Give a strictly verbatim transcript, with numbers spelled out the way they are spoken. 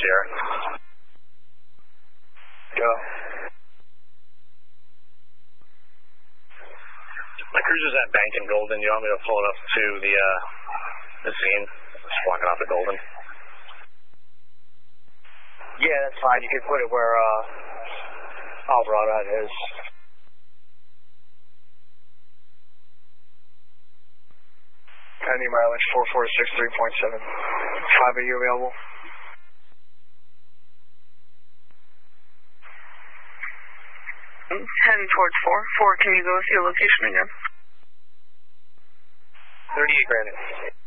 Sierra. Go. My cruiser's at Bank and Golden. You want me to pull it up to the, uh, the scene? Just walking off the Golden. Yeah, that's fine. You can put it where, uh, Alvarado is. Pending mileage four four six three point seven. five, are you available? ten towards four. four, can you go with your location again? thirty-eight Granite.